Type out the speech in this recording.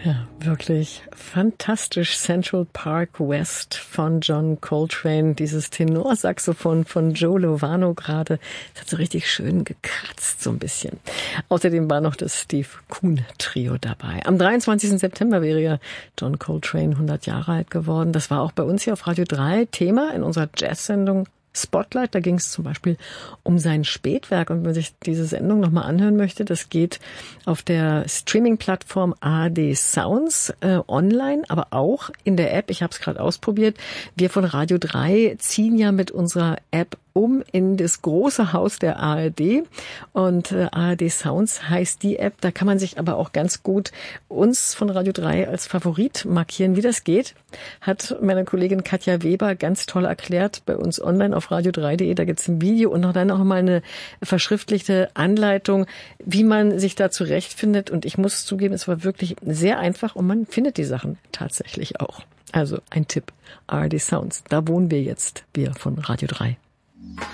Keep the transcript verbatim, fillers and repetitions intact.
Ja, wirklich fantastisch. Central Park West von John Coltrane. Dieses Tenorsaxophon von Joe Lovano gerade. Das hat so richtig schön gekratzt, so ein bisschen. Außerdem war noch das Steve Kuhn Trio dabei. Am dreiundzwanzigsten September wäre ja John Coltrane hundert Jahre alt geworden. Das war auch bei uns hier auf Radio drei Thema in unserer Jazz-Sendung Spotlight. Da ging es zum Beispiel um sein Spätwerk. Und wenn man sich diese Sendung nochmal anhören möchte, das geht auf der Streaming-Plattform A R D Sounds äh, online, aber auch in der App. Ich habe es gerade ausprobiert. Wir von Radio drei ziehen ja mit unserer App um in das große Haus der A R D. Und äh, A R D Sounds heißt die App. Da kann man sich aber auch ganz gut uns von Radio drei als Favorit markieren. Wie das geht, hat meine Kollegin Katja Weber ganz toll erklärt bei uns online auf radio drei punkt de. Da gibt's ein Video und noch dann auch mal eine verschriftlichte Anleitung, wie man sich da zurechtfindet. Und ich muss zugeben, es war wirklich sehr einfach und man findet die Sachen tatsächlich auch. Also ein Tipp, A R D Sounds. Da wohnen wir jetzt, wir von Radio drei.